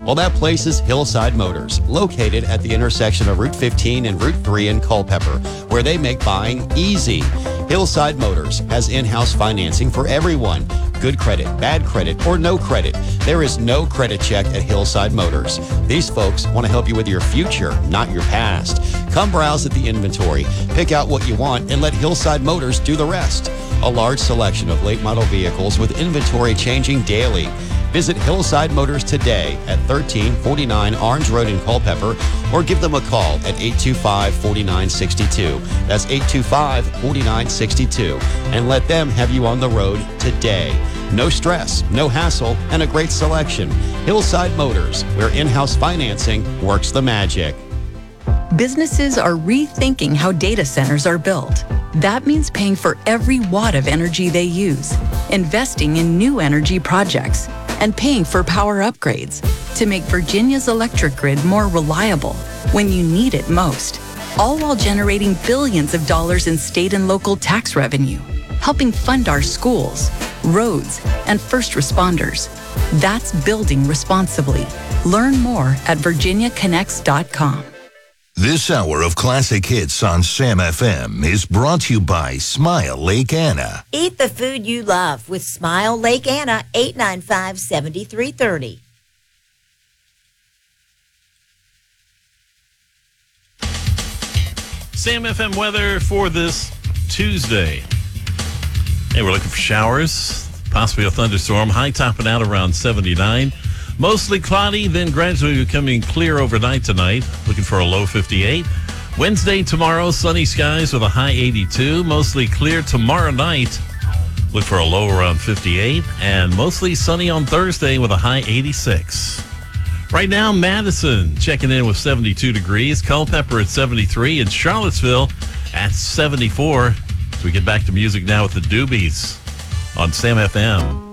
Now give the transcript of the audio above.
Well, that place is Hillside Motors, located at the intersection of Route 15 and Route 3 in Culpeper, where they make buying easy. Hillside Motors has in-house financing for everyone. Good credit, bad credit, or no credit. There is no credit check at Hillside Motors. These folks want to help you with your future, not your past. Come browse at the inventory, pick out what you want, and let Hillside Motors do the rest. A large selection of late model vehicles with inventory changing daily. Visit Hillside Motors today at 1349 Orange Road in Culpeper or give them a call at 825-4962. That's 825-4962. And let them have you on the road today. No stress, no hassle, and a great selection. Hillside Motors, where in-house financing works the magic. Businesses are rethinking how data centers are built. That means paying for every watt of energy they use, investing in new energy projects, and paying for power upgrades to make Virginia's electric grid more reliable when you need it most, all while generating billions of dollars in state and local tax revenue, helping fund our schools, roads, and first responders. That's building responsibly. Learn more at virginiaconnects.com. This hour of classic hits on Sam FM is brought to you by Smile Lake Anna. Eat the food you love with Smile Lake Anna, 895-7330. Sam FM weather for this Tuesday. Hey, we're looking for showers, possibly a thunderstorm. High topping out around 79. Mostly cloudy, then gradually becoming clear overnight tonight. Looking for a low 58. Wednesday, tomorrow, sunny skies with a high 82. Mostly clear tomorrow night. Look for a low around 58. And mostly sunny on Thursday with a high 86. Right now, Madison checking in with 72 degrees. Culpeper at 73. And Charlottesville at 74. As we get back to music now with the Doobies on Sam FM.